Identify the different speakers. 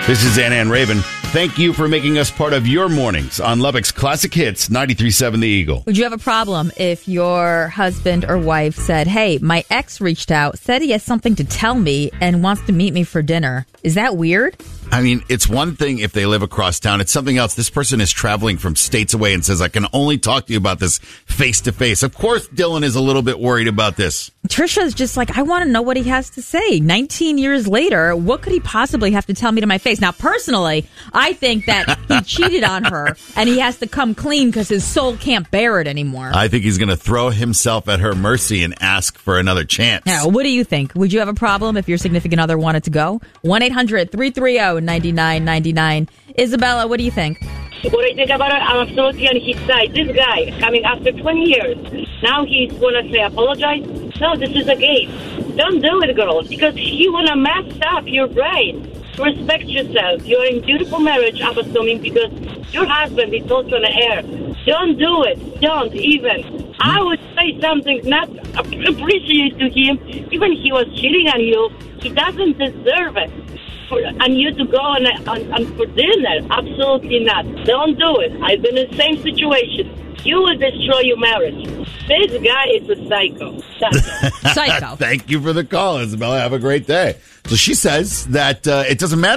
Speaker 1: This is Anna and Raven. Thank you for making us part of your mornings on Lubbock's Classic Hits 93.7 The Eagle.
Speaker 2: Would you have a problem if your husband or wife said, hey, my ex reached out, said he has something to tell me and wants to meet me for dinner? Is that weird?
Speaker 1: I mean, it's one thing if they live across town. It's something else. This person is traveling from states away and says, I can only talk to you about this face to face. Of course, Dylan is a little bit worried about this.
Speaker 2: Trisha's just like, I want to know what he has to say. 19 years later, what could he possibly have to tell me to my face? Now, personally, I think that he cheated on her and he has to come clean because his soul can't bear it anymore.
Speaker 1: I think he's going to throw himself at her mercy and ask for another chance.
Speaker 2: Now, what do you think? Would you have a problem if your significant other wanted to go? 1-800-330-9999. Isabella, what do you think?
Speaker 3: What I think about it, I'm absolutely on his side. This guy, coming after 20 years, now he's going to say apologize? No, this is a game. Don't do it, girls, because you want to mess up your brain. Respect yourself. You're in beautiful marriage, I'm assuming, because your husband is also on the air. Don't do it. Don't even. I would say something not appreciate to him. Even he was cheating on you, he doesn't deserve it. And you to go on for dinner? Absolutely not. Don't do it. I've been in the same situation. You will destroy your marriage. This guy is a psycho.
Speaker 2: Psycho.
Speaker 1: Thank you for the call, Isabella. Have a great day. So she says that it doesn't matter